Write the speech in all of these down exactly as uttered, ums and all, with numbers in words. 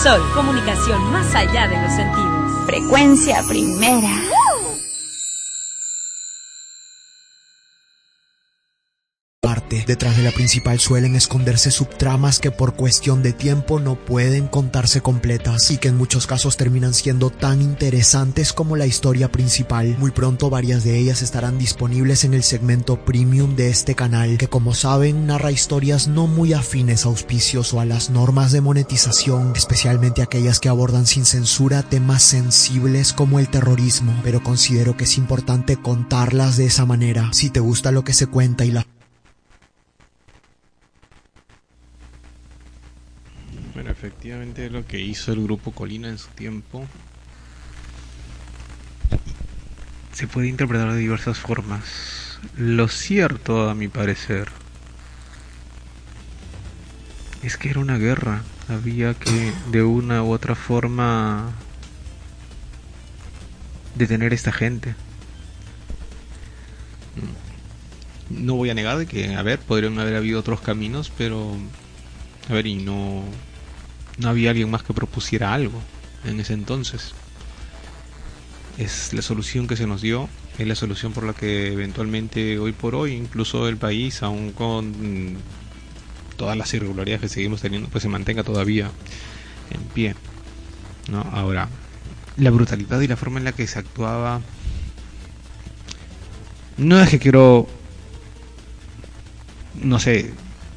Sol, comunicación más allá de los sentidos. Frecuencia primera. Detrás de la principal suelen esconderse subtramas que por cuestión de tiempo no pueden contarse completas y que en muchos casos terminan siendo tan interesantes como la historia principal. Muy pronto varias de ellas estarán disponibles en el segmento premium de este canal, que como saben narra historias no muy afines a auspicios o a las normas de monetización, especialmente aquellas que abordan sin censura temas sensibles como el terrorismo, pero considero que es importante contarlas de esa manera. Si te gusta lo que se cuenta y la Bueno, efectivamente lo que hizo el Grupo Colina en su tiempo se puede interpretar de diversas formas. Lo cierto, a mi parecer, es que era una guerra. Había que, de una u otra forma, detener a esta gente. No voy a negar de que, a ver, podrían haber habido otros caminos, pero, a ver, y no... no había alguien más que propusiera algo en ese entonces. Es la solución que se nos dio, es la solución por la que eventualmente hoy por hoy incluso el país, aún con todas las irregularidades que seguimos teniendo, pues se mantenga todavía en pie, ¿no? Ahora, la brutalidad y la forma en la que se actuaba, no es que quiero, no sé,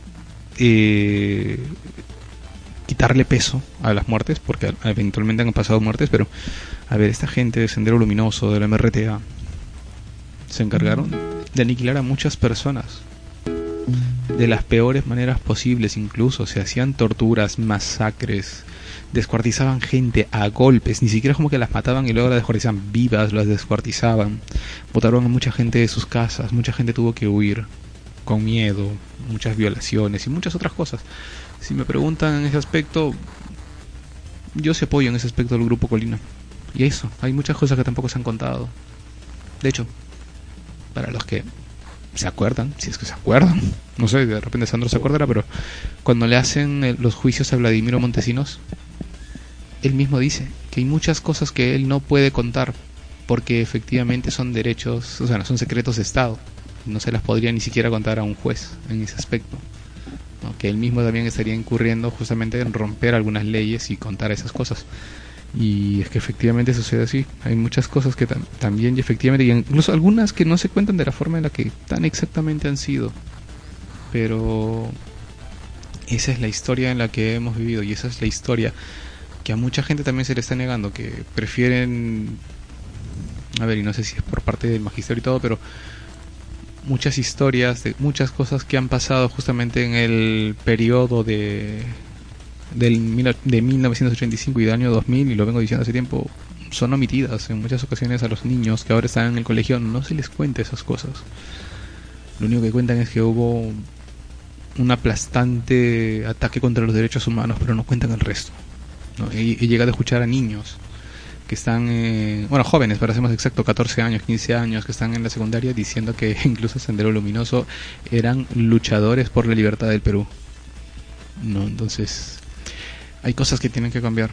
eh, quitarle peso a las muertes, porque eventualmente han pasado muertes, pero a ver, esta gente de Sendero Luminoso, de la M R T A, se encargaron de aniquilar a muchas personas de las peores maneras posibles. Incluso se hacían torturas, masacres, descuartizaban gente a golpes, ni siquiera como que las mataban y luego las descuartizaban vivas, las descuartizaban, botaron a mucha gente de sus casas, mucha gente tuvo que huir con miedo, muchas violaciones y muchas otras cosas. Si me preguntan en ese aspecto, yo sí apoyo en ese aspecto del Grupo Colina. Y eso, hay muchas cosas que tampoco se han contado. De hecho, para los que se acuerdan, si es que se acuerdan, no sé, de repente Sandro se acordará, pero cuando le hacen los juicios a Vladimiro Montesinos, él mismo dice que hay muchas cosas que él no puede contar porque efectivamente son derechos, o sea, no son secretos de Estado. No se las podría ni siquiera contar a un juez en ese aspecto, ¿no? Que él mismo también estaría incurriendo justamente en romper algunas leyes y contar esas cosas. Y es que efectivamente sucede así. Hay muchas cosas que tam- también y efectivamente, y incluso algunas que no se cuentan de la forma en la que tan exactamente han sido, pero esa es la historia en la que hemos vivido y esa es la historia que a mucha gente también se le está negando, que prefieren, a ver, y no sé si es por parte del magisterio y todo, pero muchas historias de muchas cosas que han pasado justamente en el periodo de del mil, de mil novecientos ochenta y cinco y del año dos mil, y lo vengo diciendo hace tiempo, son omitidas en muchas ocasiones. A los niños que ahora están en el colegio no se les cuenta esas cosas. Lo único que cuentan es que hubo un aplastante ataque contra los derechos humanos, pero no cuentan el resto, ¿no? Y, y llega a escuchar a niños que están, eh, bueno, jóvenes, para ser más exacto, catorce años, quince años, que están en la secundaria, diciendo que incluso Sendero Luminoso eran luchadores por la libertad del Perú, ¿no? Entonces, hay cosas que tienen que cambiar.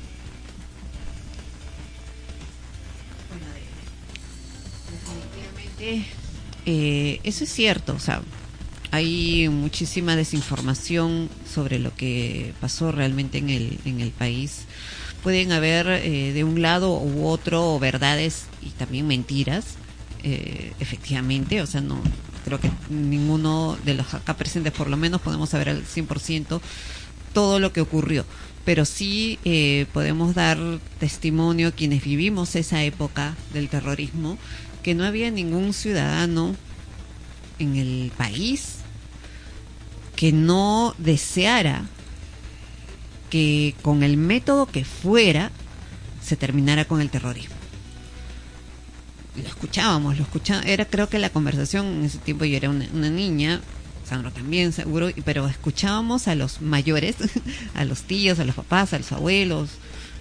Bueno, definitivamente eh, eso es cierto, o sea, hay muchísima desinformación sobre lo que pasó realmente en el en el país. Pueden haber eh, de un lado u otro verdades y también mentiras, eh, efectivamente, o sea, no creo que ninguno de los acá presentes por lo menos podemos saber al cien por ciento todo lo que ocurrió, pero sí eh, podemos dar testimonio quienes vivimos esa época del terrorismo, que no había ningún ciudadano en el país que no deseara que con el método que fuera se terminara con el terrorismo. Lo escuchábamos, lo escuchábamos, era creo que la conversación en ese tiempo, yo era una, una niña, Sandro también seguro, pero escuchábamos a los mayores, a los tíos, a los papás, a los abuelos,